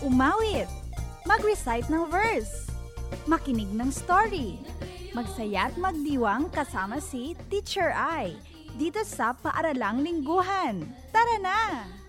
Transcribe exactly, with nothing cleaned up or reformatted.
umawit, mag-recite ng verse, makinig ng story, magsaya at magdiwang kasama si Teacher Ai dito sa Paaralang Lingguhan. Tara na!